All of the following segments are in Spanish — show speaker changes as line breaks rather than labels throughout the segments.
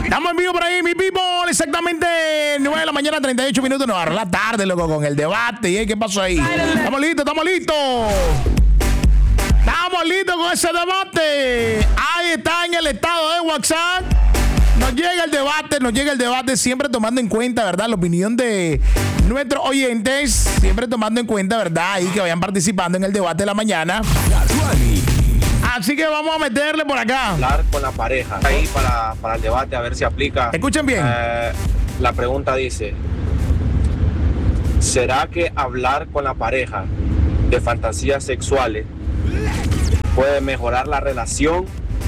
Estamos en vivo por ahí, mi people. Exactamente 9 de la mañana, 38 minutos. Nos agarró la tarde, loco, con el debate. ¿Y qué pasó ahí? Estamos listos, estamos listos. Estamos listos con ese debate. Ahí está en el estado de WhatsApp. Nos llega el debate, siempre tomando en cuenta, ¿verdad? La opinión de nuestros oyentes, siempre tomando en cuenta, ¿verdad? Ahí que vayan participando en el debate de la mañana. Así que vamos a meterle por acá.
Hablar con la pareja. Ahí para el debate, a ver si aplica.
Escuchen bien.
La pregunta dice: ¿será que hablar con la pareja de fantasías sexuales puede mejorar la relación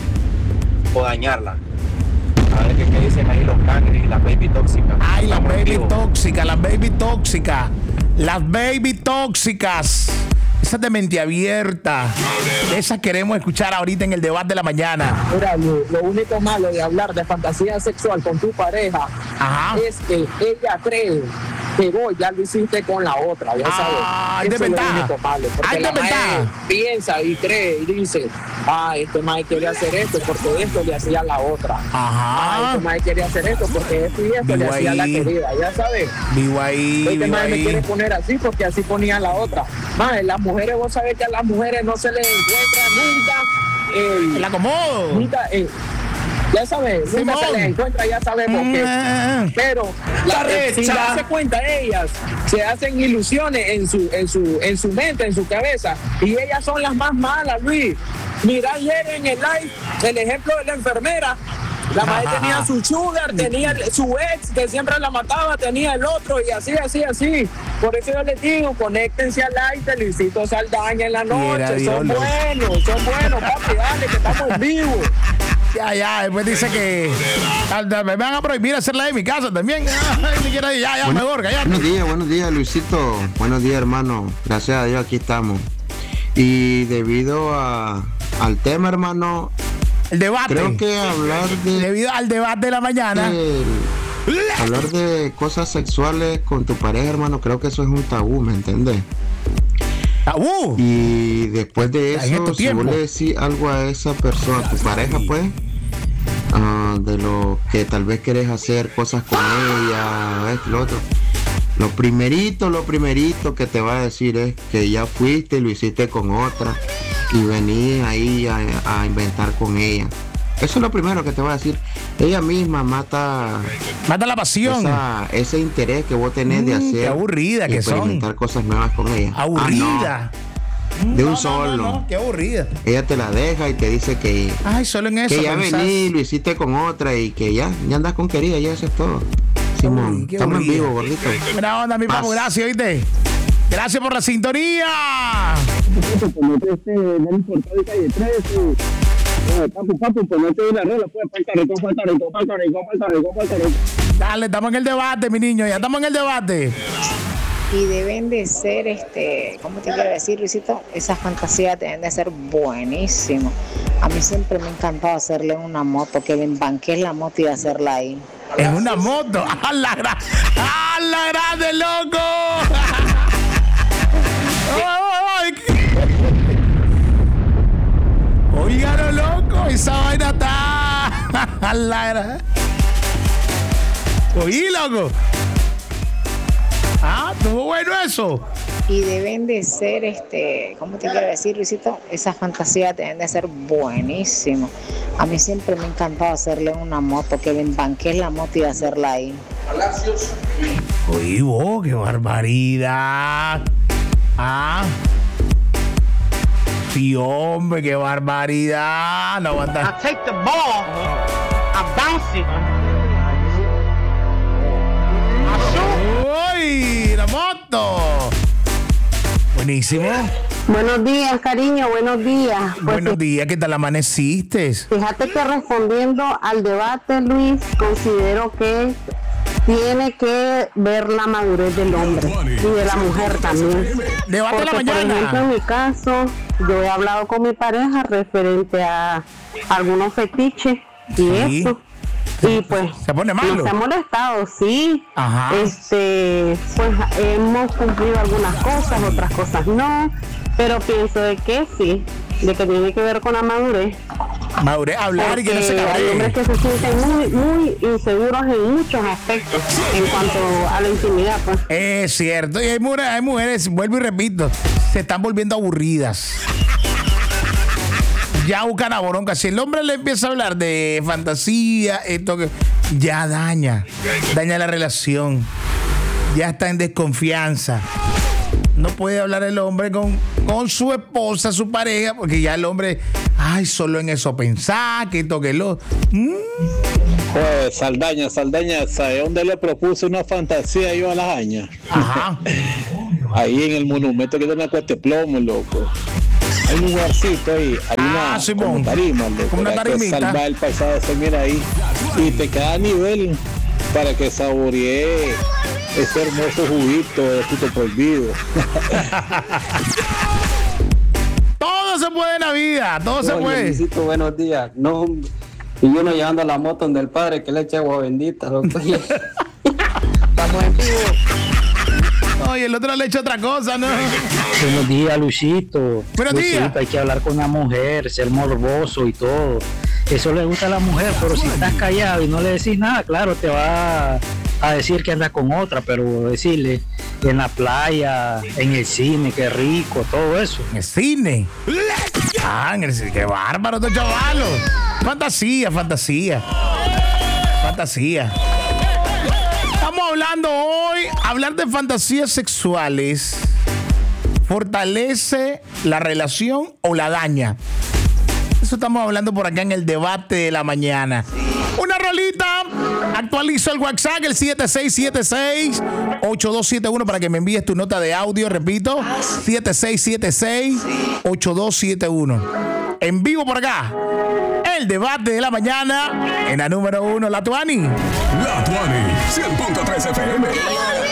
o dañarla? A ver qué dicen ahí los cangres y las baby tóxicas.
Ay, las baby tóxicas, las baby tóxicas. Las baby tóxicas. Esas de mente abierta. Esas queremos escuchar ahorita en el debate de la mañana.
Mira, lo único malo de hablar de fantasía sexual con tu pareja es que ella cree que vos ya lo hiciste con la otra, ya sabes. Eso es lo único malo. Porque la madre piensa y cree y dice, este mae quería hacer esto porque esto le hacía la otra. Este mae quería hacer esto porque esto y esto le hacía la querida, ya sabes. Este mae me quiere poner así porque así ponía la otra. Mae, las mujeres, vos sabés que a las mujeres no se les encuentra nunca
el acomodo.
Nunca, ya sabes, nunca se les encuentra, ya sabemos que. Pero si se hace cuenta, ellas se hacen ilusiones en su mente, en su cabeza, y ellas son las más malas, Luis. Mira ayer en el live el ejemplo de la enfermera. La madre tenía su sugar, tenía su ex que siempre la mataba, tenía el otro y así. Por eso yo les digo, conéctense al live de Luisito Saldaña en la noche. Son buenos, papi, dale, que estamos en vivo.
Ya, después dice que me van a prohibir hacer live en mi casa también. Mejor, cállate.
Buenos días, Luisito. Buenos días, hermano. Gracias a Dios, aquí estamos. Y debido al tema, hermano,
el debate.
Creo que
debido al debate de la mañana.
Hablar de cosas sexuales con tu pareja, hermano, creo que eso es un tabú, ¿me entiendes?
¿Tabú?
Y después de eso, si vos le decís algo a esa persona, a tu pareja, pues, de lo que tal vez querés hacer, cosas con ella, lo otro. Lo primerito que te va a decir es que ya fuiste y lo hiciste con otra y venís ahí a inventar con ella. Eso es lo primero que te va a decir. Ella misma mata
la pasión.
Ese interés que vos tenés de hacer.
Qué aburrida que son.
Experimentar cosas nuevas con ella.
Aburrida.
De un solo.
No, qué aburrida.
Ella te la deja y te dice que.
Solo en eso.
Que ya vení, lo hiciste con otra y que ya andas con querida, ya eso es todo. Simón, estamos en vivo, gordito.
Buena onda, mi papu, gracias, ¿oíste? Gracias por la sintonía.
Papu, pues no te doy la rola, pues, Puerto Rico.
Dale, estamos en el debate, mi niño, ya estamos en el debate.
Y deben de ser, ¿cómo te quiero decir, Luisito? Esas fantasías deben de ser buenísimas. A mí siempre me ha encantado hacerle una moto, que le embanques la moto y hacerla ahí.
En una moto, ¡a la grande, loco! Oigan, loco, esa vaina está a la grande. Oí, loco. Estuvo bueno eso.
Y deben de ser, ¿cómo te quiero decir, Luisito? Esas fantasías deben de ser buenísimas. A mí siempre me ha encantado hacerle una moto, que le embanques la moto y hacerla ahí.
Oye, vos, qué barbaridad. Sí, hombre, qué barbaridad. No aguanta.
I take the ball, I bounce it.
¡Uy! ¡La moto! Buenísimo.
Buenos días, cariño, buenos días.
Buenos días, ¿qué tal amaneciste?
Fíjate que respondiendo al debate, Luis, considero que tiene que ver la madurez del hombre y de la mujer también.
Debate de la mañana.
Por ejemplo, en mi caso, yo he hablado con mi pareja referente a algunos fetiches y esto. Y pues
se pone malo.
Nos ha molestado, sí.
Ajá.
Pues hemos cumplido algunas cosas, otras cosas no, pero pienso de que sí, de que tiene que ver con la madurez.
Madurez, hablar y que no se
Hay
cabree.
hombres que se sienten muy, muy inseguros en muchos aspectos en cuanto a la intimidad, pues.
Es cierto. Y hay mujeres, vuelvo y repito, se están volviendo aburridas. Ya buscan a boronca. Si el hombre le empieza a hablar de fantasía, esto que ya daña la relación. Ya está en desconfianza. No puede hablar el hombre con su esposa, su pareja, porque ya el hombre, solo en eso pensar, que esto, que lo.
Pues, Saldaña, ¿sabe dónde le propuse una fantasía yo a las añas?
Ajá.
Ahí en el monumento que tiene Cuateplomo, loco. Hay un lugarcito ahí, hay una como tarima, loco,
una tarimita.
que salva el paisaje, se mira ahí y te queda a nivel para que saboree ese hermoso juguito de fruto prohibido.
Todo se puede en la vida, todo se puede.
Luisito, buenos días. No, y uno llevando la moto donde el padre que le eche agua bendita, loco. Estamos en vivo.
Oye, el otro le echa otra cosa, ¿no?
Buenos días, Luisito.
Buenos días.
Hay que hablar con la mujer, ser morboso y todo. Eso le gusta a la mujer, pero si estás callado y no le decís nada, claro, te va a decir que andas con otra, pero decirle en la playa, en el cine, qué rico, todo eso.
En el cine. En el cine, qué bárbaro, estos chavalos. Fantasía. Estamos hablando hoy, hablar de fantasías sexuales, ¿fortalece la relación o la daña? Eso estamos hablando por acá en el debate de la mañana. Una rolita, actualizo el WhatsApp, el 7676-8271 para que me envíes tu nota de audio, repito, 7676-8271. En vivo por acá, el debate de la mañana en la número 1, La Tuani.
La Tuani, 100.3 FM.